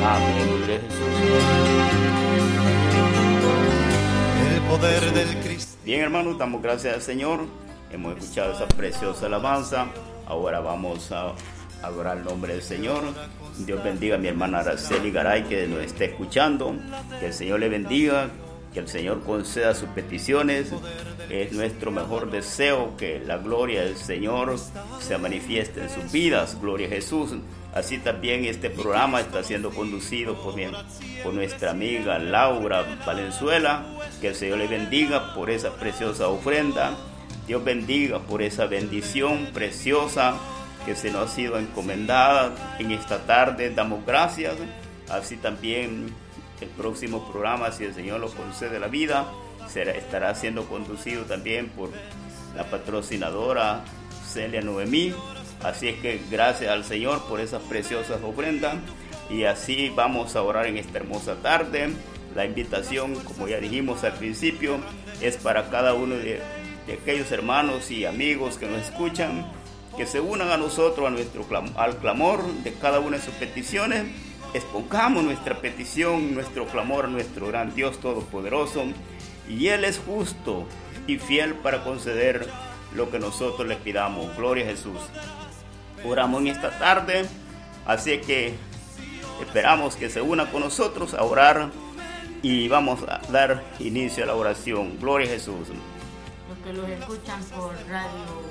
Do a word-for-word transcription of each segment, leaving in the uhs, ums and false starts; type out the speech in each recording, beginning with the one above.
Amén, gloria a Jesús. El poder del Cristo. Bien, hermanos, damos gracias al Señor. Hemos escuchado esa preciosa alabanza. Ahora vamos a adorar el nombre del Señor. Dios bendiga a mi hermana Araceli Garay, que nos está escuchando. Que el Señor le bendiga, que el Señor conceda sus peticiones. Es nuestro mejor deseo que la gloria del Señor se manifieste en sus vidas. Gloria a Jesús. Así también este programa está siendo conducido por, mi, por nuestra amiga Laura Valenzuela. Que el Señor le bendiga por esa preciosa ofrenda. Dios bendiga por esa bendición preciosa que se nos ha sido encomendada en esta tarde. Damos gracias. Así también el próximo programa, si el Señor lo concede la vida, será, estará siendo conducido también por la patrocinadora Celia Noemí. Así es que gracias al Señor por esas preciosas ofrendas. Y así vamos a orar en esta hermosa tarde. La invitación, como ya dijimos al principio, es para cada uno de, de aquellos hermanos y amigos que nos escuchan, que se unan a nosotros a nuestro al clamor de cada una de sus peticiones. Expongamos nuestra petición, nuestro clamor a nuestro gran Dios Todopoderoso, y Él es justo y fiel para conceder lo que nosotros le pidamos. Gloria a Jesús. Oramos en esta tarde, así que esperamos que se una con nosotros a orar y vamos a dar inicio a la oración. Gloria a Jesús. Los que los escuchan por Radio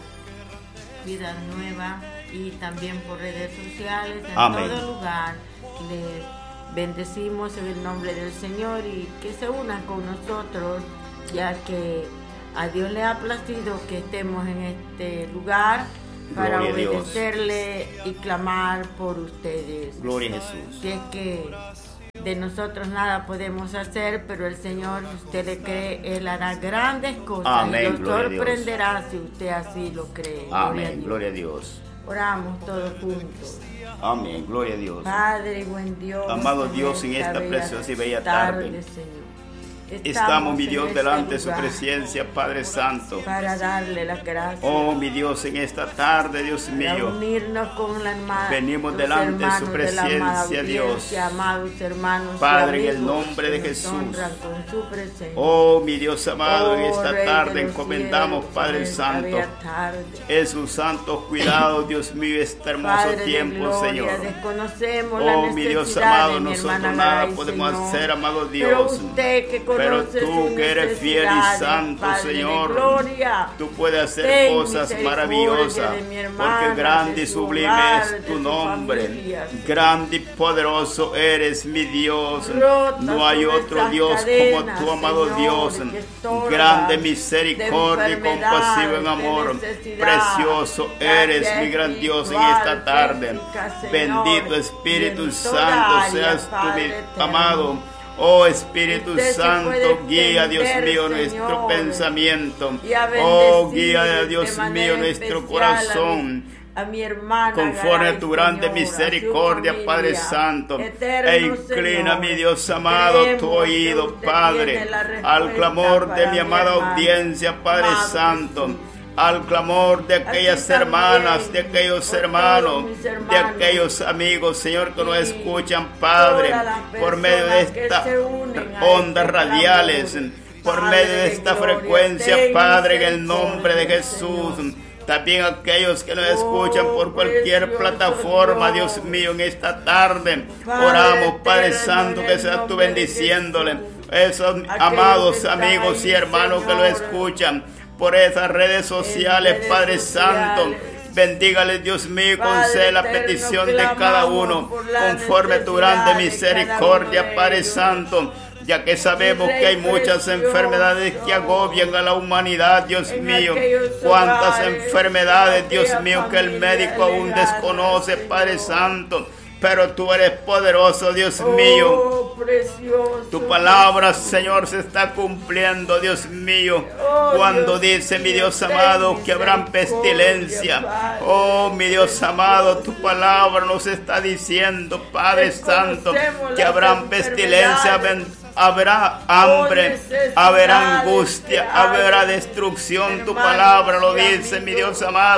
Vida Nueva y también por redes sociales, en Amén. todo lugar, les bendecimos en el nombre del Señor y que se unan con nosotros, ya que a Dios le ha placido que estemos en este lugar para Gloria obedecerle y clamar por ustedes. Gloria a Jesús. Si es que de nosotros nada podemos hacer, pero el Señor, si usted le cree, Él hará grandes cosas. Amén, y lo gloria a Dios. sorprenderá si usted así lo cree. Amén, gloria a Dios. Oramos todos juntos. Amén, gloria a Dios. Padre y buen Dios, Amado Dios, en esta bella preciosa y bella tarde, Señor, estamos, mi Dios, en delante de este su lugar presencia, Padre Santo. para darle las gracias. Oh, mi Dios, en esta tarde, Dios Para mío, unirnos con la hermana, venimos los delante de su hermanos de la amada presencia, Dios. audiencia, amados hermanos y Padre, en el amigos nombre de que nos Jesús. honran con su presencia. Oh, mi Dios amado, en Oh, esta Rey de tarde los encomendamos, cielos, Padre en esta Santo, bella tarde. en sus santos cuidados, Dios mío, este hermoso Padre de tiempo, gloria, Señor. desconocemos la Oh, mi Dios necesidad amado, de mi nosotros hermana nada Garay, podemos Señor. hacer, amado Pero Dios. usted que conoce Pero tú sus que eres fiel y necesidades, santo, Padre de Señor, gloria, tú puedes hacer ten cosas misericordia maravillosas, de mi hermana, porque grande de y su sublime hogar, es de tu su nombre. familia, Señor. Grande y poderoso eres, mi Dios. Rota No hay sobre otro estas Dios cadenas, como tú, amado Señor, Dios. que estorban, Grande de misericordia y enfermedad, compasivo en de amor. necesidad. Precioso Gracias, eres, mi gran Dios, en espiritual, esta tarde. física, Señor. Bendito Y Espíritu en toda Santo área, seas tú, Padre mi eterno. amado. Oh Espíritu Usted se Santo, puede guía, Dios extender, mío, Señor, nuestro pensamiento. y a Oh, bendecir guía, de Dios manera mío, nuestro especial corazón. A mi hermana, Conforme a Garay, tu grande Señor, misericordia, a su Padre familia. Santo, Eterno, e inclina, Señor, mi Dios amado, tu creemos oído, que usted Padre, tiene la respuesta al clamor de para mi amada hermana, audiencia, Padre amado Santo, Jesús. al clamor de aquellas Así también, hermanas, de aquellos por hermanos, todos mis de hermanos, aquellos amigos, Señor, que nos y escuchan, Padre, todas las por medio de personas que estas se unen a ondas este radiales, clamor. por Padre medio de de esta gloria, frecuencia, ten Padre, en el nombre de misericordia, Jesús. Señor. También aquellos que nos Oh, escuchan por cualquier precioso plataforma, Dios. Dios mío, en esta tarde. Padre Oramos, Padre eterno, Santo, en que el seas tú nombre de bendiciéndole. Jesús. Esos Aquellos amados que están amigos y ahí, hermanos que lo Señor, escuchan por esas redes sociales, redes Padre sociales. Santo. Bendígale, Dios mío, Padre concede la eterno, petición de cada clamamos uno por la conforme a tu grande necesidad de cada misericordia, uno de Padre ellos. Santo. Ya que sabemos Mi Rey que hay muchas precioso, enfermedades que agobian a la humanidad, Dios en mío. aquellos Cuántas hogares, enfermedades, en Dios aquella mío, que el familia médico aún alejada, desconoce, Señor. Padre Santo. Pero tú eres poderoso, Dios Oh, mío. precioso, Tu palabra, Señor, se está cumpliendo, Dios mío. Oh, Cuando Dios dice, mi mío, Dios ten amado, que habrán misericordia, pestilencia. Padre. Oh, mi Dios amado, tu palabra nos está diciendo, Padre Santo, Desconocemos que las habrán pestilencia, enfermedades. habrá hambre, necesidades habrá que angustia, hay, habrá destrucción. Tu hermanos palabra lo y dice, mi amigos. Dios amado.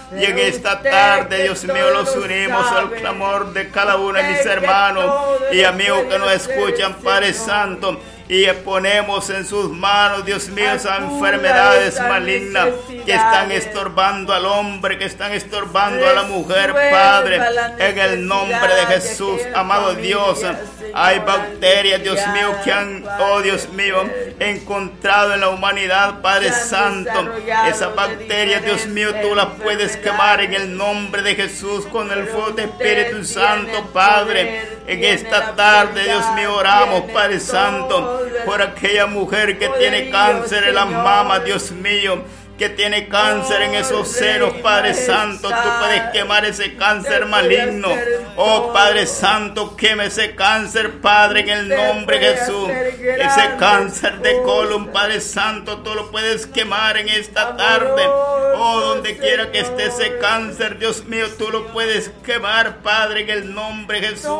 Y en esta tarde, Dios mío, los unimos al clamor de cada uno de mis hermanos y amigos que nos escuchan, Padre Santo. Y ponemos en sus manos, Dios mío, esas enfermedades malignas que están estorbando al hombre, que están estorbando a la mujer, Padre. En el nombre de Jesús, amado Dios, hay bacterias, Dios mío, que han, oh Dios mío, encontrado en la humanidad, Padre Santo. Esas bacterias, Dios mío, tú las puedes quemar en el nombre de Jesús con el fuego de Espíritu Santo, Padre. En esta tarde, Dios mío, oramos, Padre Santo, por aquella mujer que tiene cáncer en las mamas, Dios mío, que tiene cáncer en esos senos, Padre Santo. Tú puedes quemar ese cáncer maligno. Oh Padre Santo, queme ese cáncer, Padre, en el nombre de Jesús. Ese cáncer de colon, Padre Santo, tú lo puedes quemar en esta tarde. Oh, donde quiera que esté ese cáncer, Dios mío, tú lo puedes quemar, Padre, en el nombre de Jesús.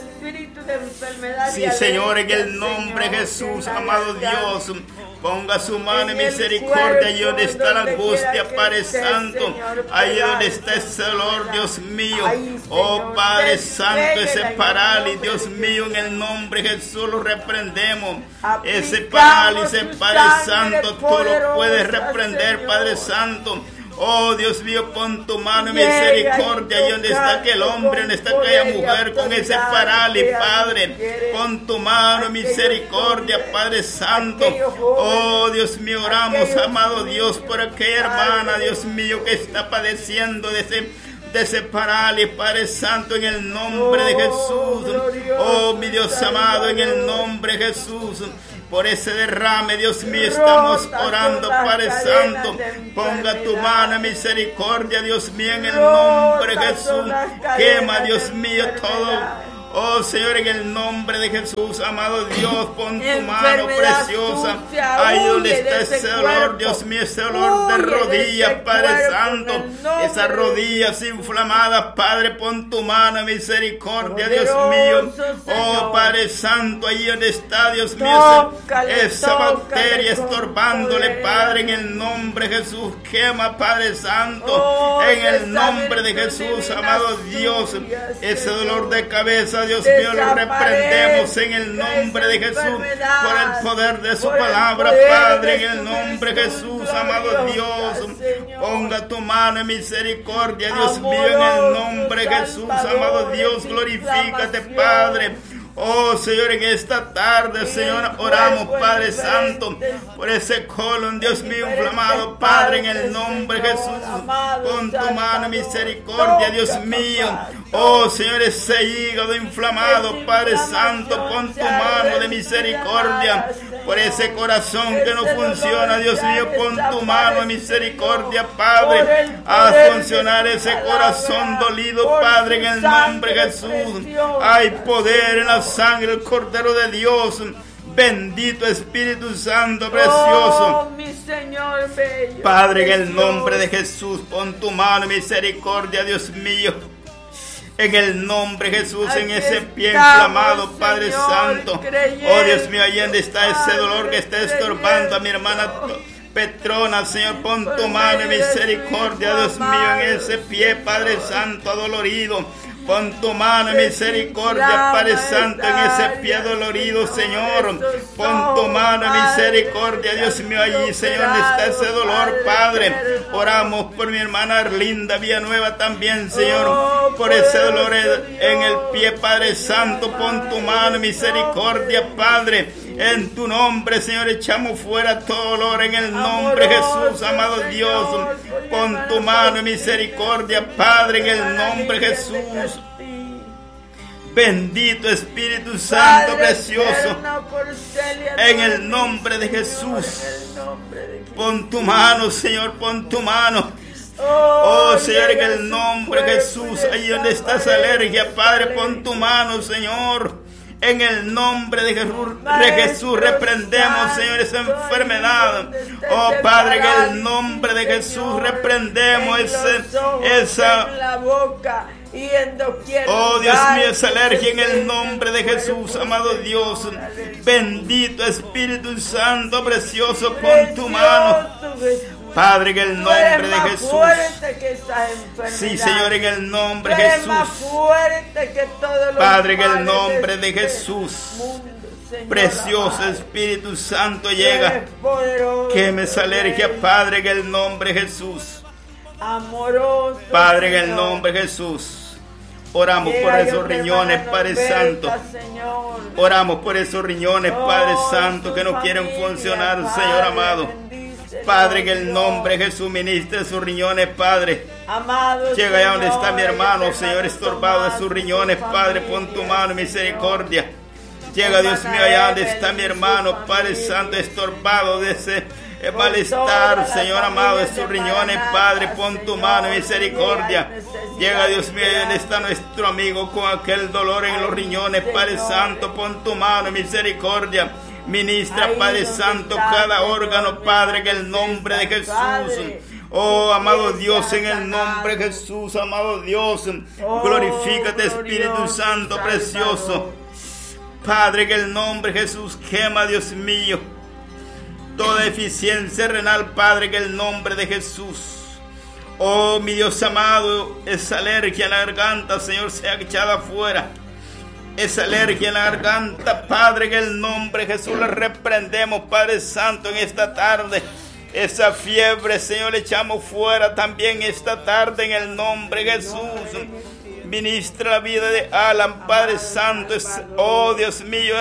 Sí, Señor, en el nombre de Jesús, amado Dios. Ponga su mano en misericordia allí donde está la angustia, Padre Santo. Ahí donde está ese dolor, Dios mío. Oh Padre Santo, ese parálisis, Dios mío, en el nombre de Jesús lo reprendemos. Ese parálisis, Padre Santo, tú lo puedes reprender, Padre Santo. Oh Dios mío, pon tu mano en misericordia ahí donde está aquel hombre, donde está aquella mujer con ese parálisis, Padre. Pon tu mano en misericordia, Padre Santo. Oh Dios mío, oramos, amado Dios, por aquella hermana, Dios mío, que está padeciendo de ese de ese parálisis, Padre Santo, en el nombre de Jesús. Oh mi Dios amado, en el nombre de Jesús. Por ese derrame, Dios mío, estamos orando, Padre Santo. Ponga tu mano en misericordia, Dios mío, en el nombre de Jesús. Quema, Dios mío, todo. Oh Señor, en el nombre de Jesús, amado Dios, pon tu mano preciosa ahí donde está ese dolor, Dios mío, ese dolor de rodillas, Padre Santo, esas rodillas inflamadas, Padre, pon tu mano en misericordia, Dios mío. Oh Padre Santo, ahí donde está, Dios mío, esa bacteria estorbándole, Padre, en el nombre de Jesús, quema, Padre Santo, en el nombre de Jesús, amado Dios, ese dolor de cabeza, Dios mío, lo reprendemos en el nombre de Jesús, por el poder de su palabra, Padre, en el nombre de Jesús, amado Dios. Ponga tu mano en misericordia, Dios mío, en el nombre de Jesús, amado Dios, glorifícate, Padre. Oh Señor, en esta tarde, Señor, oramos, Padre Santo, por ese colon, Dios mío, inflamado, Padre, en el nombre de Jesús. Pon tu mano misericordia, Dios mío. Oh Señor, ese hígado inflamado, Padre Santo, pon tu mano de misericordia. Por ese corazón que no funciona, Dios mío, pon tu mano de misericordia, Padre. Haz funcionar ese corazón dolido, Padre, en el nombre de Jesús. Hay poder en la sangre del Cordero de Dios. Bendito Espíritu Santo precioso. Oh, mi Señor bello. Padre, en el nombre de Jesús, pon tu mano de misericordia, Dios mío. En el nombre de Jesús, en ese pie inflamado, Padre Santo. Oh Dios mío, ahí donde está ese dolor que está estorbando a mi hermana Petrona, Señor, pon tu mano de misericordia, Dios mío, en ese pie, Padre Santo, adolorido. Pon tu mano de misericordia, Padre Santo, en ese pie dolorido, Señor. Pon tu mano de misericordia, Dios mío, allí, Señor, donde está ese dolor, Padre. Oramos por mi hermana Arlinda Villanueva también, Señor, por ese dolor en el pie, Padre Santo. Pon tu mano de misericordia, Padre. En tu nombre, Señor, echamos fuera todo dolor en el nombre de Jesús, amado Dios. Pon tu mano de misericordia, Padre, en el nombre de Jesús. Bendito Espíritu Santo precioso, en el nombre de Jesús. Pon tu mano, Señor, pon tu mano. Oh Señor, en el nombre de Jesús, ahí donde está esa alergia, Padre, pon tu mano, Señor. En el nombre de Jesús, de Jesús reprendemos, Señor, esa enfermedad. Oh Padre, en el nombre de Jesús reprendemos ese, esa... Oh Dios mío, esa alergia en el nombre de Jesús, amado Dios. Bendito Espíritu Santo, precioso, pon tu mano. Padre, en el Tú nombre eres de más Jesús. fuerte que esa enfermedad. Sí, Señor, en el nombre Tú de eres más Jesús. fuerte que todos los Padre, en el males nombre de este Jesús. mundo, Señor Precioso amado. Espíritu Santo, Tú llega. eres poderoso, Queme esa alergia, Rey. Padre, en el nombre de Jesús. Amoroso, Padre, en el Señor. nombre de Jesús. Oramos Llega por yo, esos mi riñones, hermana Padre Norberta, Santo. Señor. Oramos por esos riñones, Padre Oh, Santo, su que no quieren familia, funcionar, Padre, Señor amado. bendícelos, Padre, en el Dios. nombre de Jesús, ministre sus riñones, Padre. Amado Llega allá donde Señor, está mi hermano, hermano Señor, estorbado de Tomás, sus su riñones, Padre, familia, pon tu mano y Señor. misericordia. Llega, Dios mío, allá donde está mi hermano, Padre Santo, estorbado de ese eh, malestar, Señor amado, de sus riñones, Padre, pon tu mano y misericordia. Llega, Dios mío, allá donde está nuestro amigo con aquel dolor en los riñones, Padre Santo, pon tu mano y misericordia. Ministra, Padre Santo, cada órgano, Padre, en el nombre de Jesús. Oh, amado Dios, en el nombre de Jesús, amado Dios, glorifícate, Espíritu Santo, precioso. Padre, en el nombre de Jesús, quema, Dios mío, toda deficiencia renal, Padre, en el nombre de Jesús. Oh, mi Dios amado, esa alergia en la garganta, Señor, sea echada afuera. Esa alergia en la garganta, Padre, en el nombre de Jesús, la reprendemos, Padre Santo, en esta tarde. Esa fiebre, Señor, le echamos fuera también esta tarde en el nombre de Jesús. Ministra la vida de Alan, Padre Santo. Es, oh, Dios mío,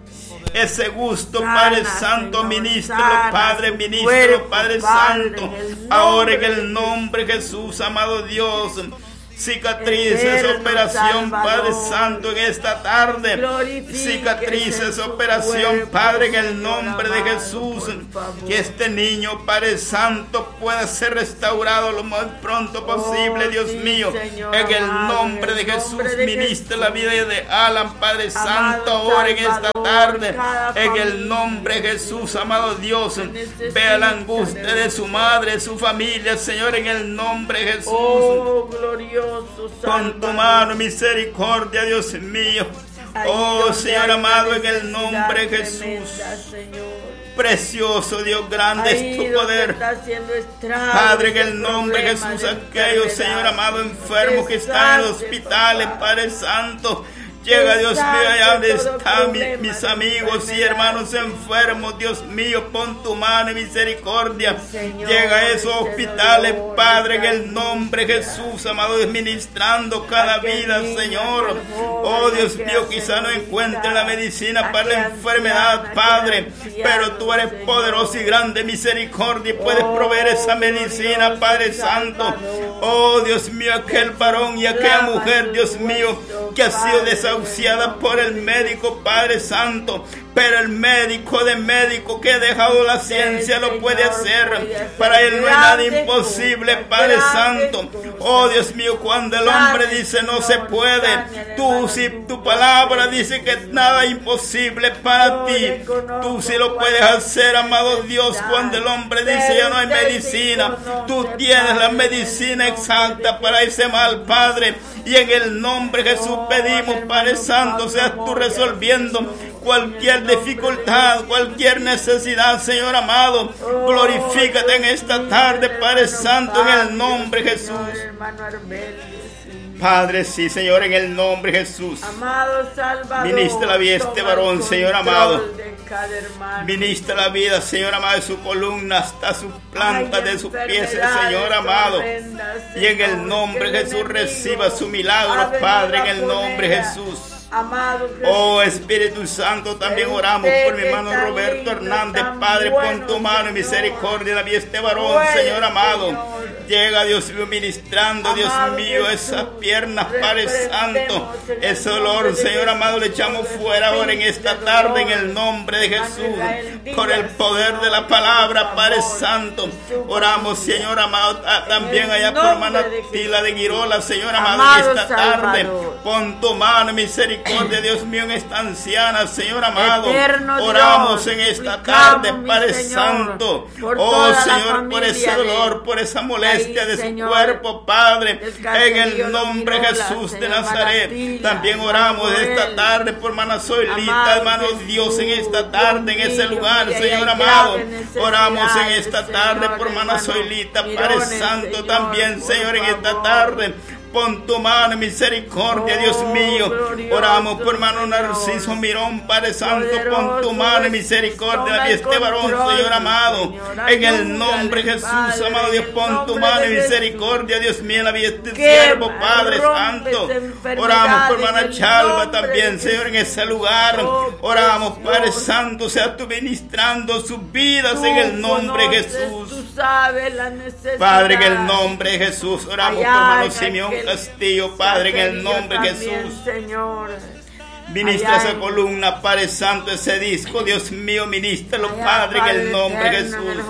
ese gusto, Padre Santo, ministro, Padre, ministro, Padre Santo. Ahora en el nombre de Jesús, amado Dios. Cicatrices, operación, Padre Santo, en esta tarde. Cicatrices, operación, Padre, en el nombre de Jesús. Que este niño, Padre Santo, pueda ser restaurado lo más pronto posible, Dios mío. En el nombre de Jesús, ministra la vida de Alan, Padre Santo, ahora en esta tarde. En el nombre de Jesús, amado Dios. Vea la angustia de su madre, su familia, Señor, en el nombre de Jesús. Oh, glorioso. Con tu mano, misericordia, Dios mío. Oh, Señor amado, en el nombre de Jesús. Precioso Dios, grande es tu poder. Padre, en el nombre de Jesús, aquellos, Señor amado, enfermos que están en los hospitales, Padre Santo. Llega, Dios mío, allá donde están mis, mis amigos y hermanos enfermos. Dios mío, pon tu mano y misericordia. Llega a esos hospitales, Padre, en el nombre de Jesús, amado, administrando cada vida, Señor. Oh, Dios mío, quizá no encuentren la medicina para la enfermedad, Padre, pero tú eres poderoso y grande misericordia y puedes proveer esa medicina, Padre Santo. Oh, Dios mío, aquel varón y aquella mujer, Dios mío, que ha sido desahuciada por el médico, Padre Santo, pero el médico de médico que ha dejado la ciencia lo puede hacer. Para él no hay nada imposible, Padre Santo. Oh, Dios mío, cuando el hombre dice no se puede, tú si tu palabra dice que nada es imposible para ti, tú sí lo puedes hacer, amado Dios. Cuando el hombre dice ya no hay medicina, tú tienes la medicina exacta para ese mal, Padre. Y en el nombre de Jesús pedimos, Padre Santo, seas tú resolviendo cualquier dificultad, cualquier necesidad, Señor amado. Glorifícate en esta tarde, Padre Santo, en el nombre de Jesús. Padre, sí, Señor, en el nombre de Jesús. Amado Salvador, ministra la vida de este varón, Señor amado. De ministra la vida, Señor amado, de su columna hasta sus plantas de sus pies, Señor amado. Y en el nombre de Jesús reciba su milagro, Padre, en el nombre de Jesús. Amado oh Espíritu Santo, también oramos por mi hermano Roberto Hernández, Padre, pon tu mano y misericordia de este varón, Señor amado. Llega, Dios mío, ministrando, Dios mío, esas piernas, Padre Santo. Ese dolor, Señor amado, le echamos fuera ahora en esta tarde en el nombre de Jesús. Por el poder de la palabra, Padre Santo. Oramos, Señor amado, también allá por hermana Tila de Girola, Señor amado, en esta tarde. Pon tu mano y misericordia, Dios mío, en esta anciana, Señor amado. Oramos en esta tarde, Padre Santo. Oh, Señor, por ese dolor, por esa molestia, bestia de su cuerpo, Padre, en el nombre de Jesús de Nazaret. También oramos esta tarde por hermana Zoilita, hermano Dios, en esta tarde, en ese lugar, Señor amado. Oramos en esta tarde por hermana Zoilita, Padre Santo, también, Señor, en esta tarde. Pon tu mano, misericordia, Dios mío. Oramos por hermano Narciso Mirón, Padre Santo. Pon tu mano, misericordia de este varón, Señor amado. En el nombre de Jesús, amado Dios, pon tu mano, misericordia, Dios mío, en la vida de este siervo, Padre Santo. Oramos por hermana Chalva también, Señor, en ese lugar. Oramos, Padre Santo, sea tú ministrando sus vidas en el nombre de Jesús. Padre, en el nombre de Jesús. Oramos por hermano Simeón Castillo, Padre, en el nombre de Jesús. Señor. Ministra esa columna, Padre Santo, ese disco, Dios mío, ministralo, Padre, en el nombre de Jesús.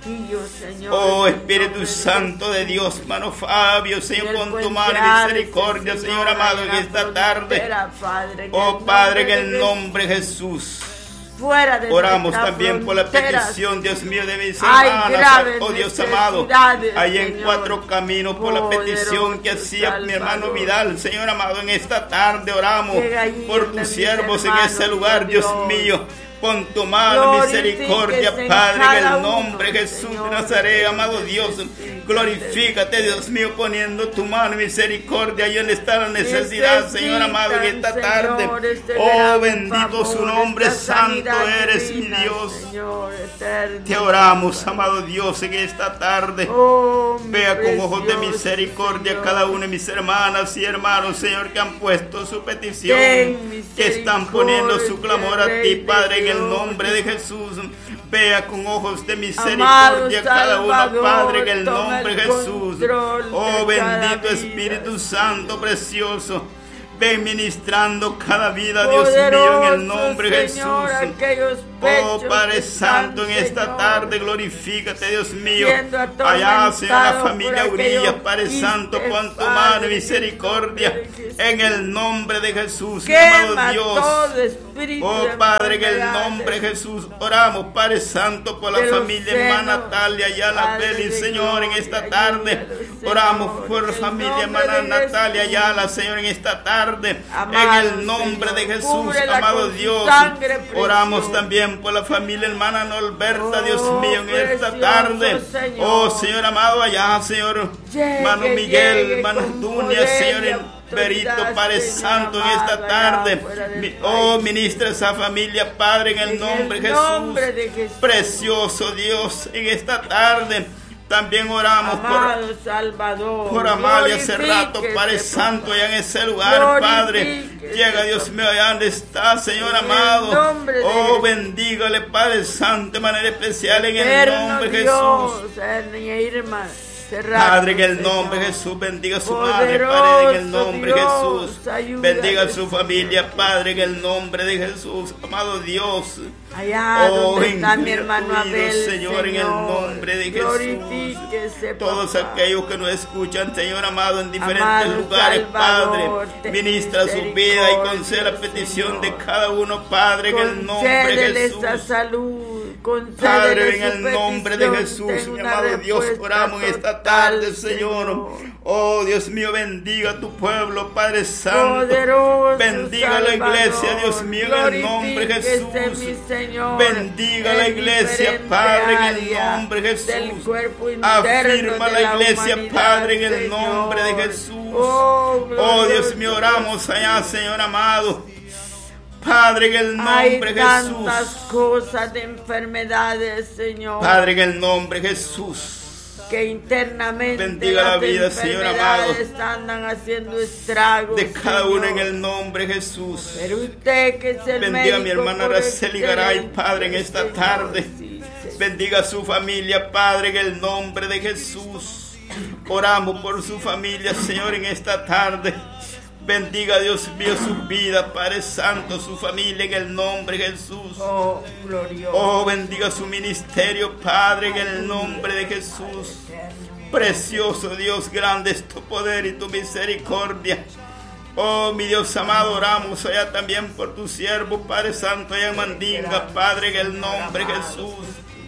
Oh, Espíritu Santo de Dios, hermano Fabio, Señor, con tu mano y misericordia, Señor amado, en esta tarde. Oh, Padre, en el nombre de Jesús. Oramos también por la petición, Dios mío, de mis hermanas, oh Dios amado, ahí en Cuatro Caminos, por la petición que hacía mi hermano Vidal, Señor amado, en esta tarde oramos por tus siervos en ese lugar, Dios mío. Pon tu mano, misericordia, Padre, en el nombre de Jesús de Nazaret, amado Dios. Glorifícate, Dios mío, poniendo tu mano, misericordia, ahí donde está la necesidad, Señor amado, en esta tarde. Oh, bendito su nombre, santo eres mi Dios. Te oramos, amado Dios, en esta tarde. Vea con ojos de misericordia cada una de mis hermanas y hermanos, Señor, que han puesto su petición, que están poniendo su clamor a ti, Padre, en el nombre de Jesús. Vea con ojos de misericordia cada uno, Padre, en el nombre de Jesús. Oh, bendito Espíritu Santo precioso. Ven ministrando cada vida, Dios mío, en el nombre de Jesús. Oh, Padre Santo, en esta tarde glorifícate, Dios mío. Allá, Señor, la familia Urias, Padre Santo, pon tu mano y misericordia en el nombre de Jesús, amado Dios. Oh, Padre, en el nombre de Jesús oramos, Padre Santo, por la familia hermana Natalia Ayala Vélez, Señor, en esta tarde. Oramos por la familia hermana Natalia Ayala, Señor, en esta tarde. En el nombre de Jesús, amado Dios. Oramos también por la familia hermana Norberta, Dios mío, en esta tarde. Oh, Señor amado, allá, Señor, hermano Miguel, hermano Dunia, Señor, Perito, Padre Santo, en esta tarde. Oh, ministra esa familia, Padre, en el nombre de Jesús. Precioso Dios, en esta tarde. También oramos por, Salvador, por Amalia hace rato, Padre Santo, allá en ese lugar, Padre. Llega, Dios mío, allá donde está, Señor amado. Oh, bendígale, Padre Santo, de manera especial en el nombre de Jesús. Padre, en el nombre de Jesús, bendiga a su madre, Padre, en el nombre de Jesús. Bendiga a su familia, Padre, en el nombre de Jesús, amado Dios. Allá oh, donde está mi hermano Abel, Señor, en el nombre de Jesús. Todos aquellos que nos escuchan, Señor amado, en diferentes amado lugares, Salvador, Padre, ministra su vida y conceda la petición de cada uno, Padre, en el nombre de Jesús. Esa salud, Padre, en el nombre de Jesús, mi amado Dios, oramos en esta tarde, Señor. Oh, Dios mío, bendiga a tu pueblo, Padre Santo. Poderoso bendiga a la iglesia, Dios mío, en el nombre de Jesús. Bendiga a la iglesia, Padre, en el nombre de Jesús. Afirma la iglesia, Padre, en el nombre de Jesús. Oh, Dios mío, oramos allá, Señor amado. Padre, en el nombre de Jesús. Hay tantas cosas de enfermedades, Señor. Padre, en el nombre de Jesús. Que internamente bendiga la vida, Señor amado, andan haciendo estragos de cada Señor. uno en el nombre de Jesús. Pero usted que es el bendiga a mi hermana Araceli Garay, Padre, en esta Señor, tarde. sí, bendiga a su familia, Padre, en el nombre de Jesús. Oramos por su familia, Señor, en esta tarde. Bendiga, Dios mío, su vida, Padre Santo, su familia, en el nombre de Jesús. Oh, glorioso. Oh, bendiga su ministerio, Padre, en el nombre de Jesús. Precioso Dios, grande es tu poder y tu misericordia. Oh, mi Dios amado, oramos allá también por tu siervo, Padre Santo, allá en Mandinga, Padre, en el nombre de Jesús.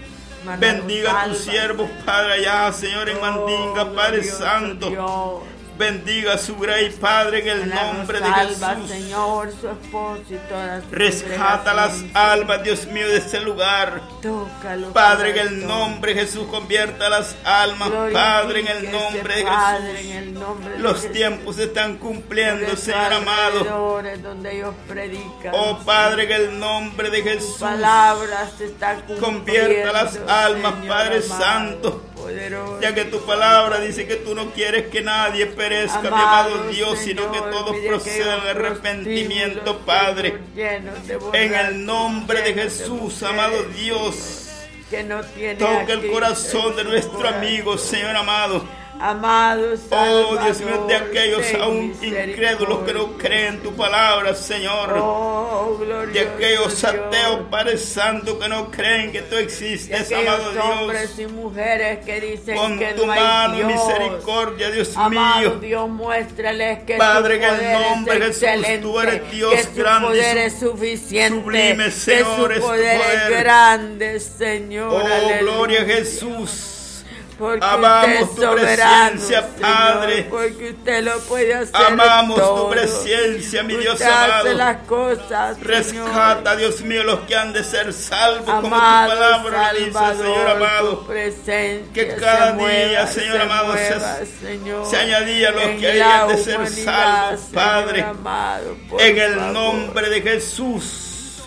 hermana Bendiga a tus Rosalba. siervos, Padre, allá, Señor, en Mandinga, Oh, Padre glorioso Santo. Dios. Bendiga a su grey, Padre, en el Ana nombre de Rosalba, Jesús. Señor, su esposo y toda su Rescata las congregación. almas, Dios mío, de este lugar. Tócalo, Padre, en el corazón. nombre de Jesús, convierta las almas, Padre, en el Glorifíquese, nombre de Padre, Jesús. en el nombre de Los Jesús. tiempos se están cumpliendo, Por Señor esos amado. alrededores donde ellos predican. Oh Padre, en el nombre de Tu Jesús. palabra se está cumpliendo. Convierta las almas, Señor Padre amado, Santo. poderoso. Ya que tu palabra dice que tú no quieres que nadie perezca, mi amado Dios, sino que todos procedan al arrepentimiento, Padre. En el nombre de Jesús, amado Dios. Que no tiene Toca el Cristo corazón en de su nuestro corazón. amigo, Señor amado. Amado Oh Dios mío, Salvador, de aquellos ten aún incrédulos que no misericordia. creen tu palabra, Señor. Oh, glorioso De aquellos Dios. ateos, Padre Santo, que no creen que tú De existes, amado aquellos hombres Dios. y mujeres que dicen Con que tu no hay mano, Dios. misericordia, Dios Amado mío. Dios, muéstrales que Padre, tu en el poder nombre de es Jesús, excelente, tú eres Dios que tu grande y poder su- es suficiente, sublime, que Señor, su es tu poder es poder. grande, Señor. Oh, aleluya. gloria a Jesús. Porque Amamos usted es tu soberano, presencia, Señor, Padre. porque usted lo puede hacer Amamos todo. tu presencia, mi Dios Usted hace amado. las cosas, Señor. Rescata, Dios mío, los que han de ser salvos, como tu Amado palabra lo dice, Salvador, Señor tu amado. presencia Que cada se mueva, día, Señor se amado, se- mueva, Señor, se añadía los en que habían la de ser humanidad, salvos, Señor Padre. amado, por En el favor. nombre de Jesús.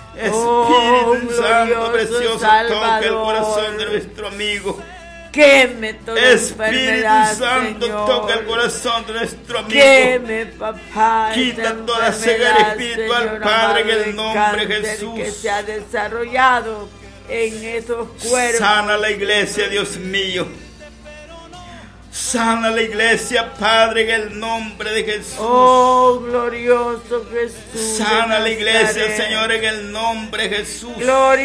Oh, Espíritu Santo, glorioso precioso, toca el Salvador. corazón de nuestro amigo. Queme toda Espíritu enfermedad, Santo, Señor. toca el corazón de nuestro amigo. Queme, papá, Quita esa toda ceguera enfermedad, espiritual, Señor Padre, en amado, el nombre de cáncer Jesús. que se ha desarrollado en esos cuerpos. Sana la iglesia, Dios mío. Sana la iglesia, Padre, en el nombre de Jesús. Oh, glorioso Jesús. Sana de la iglesia, Nazaret. Señor, en el nombre de Jesús. Gloria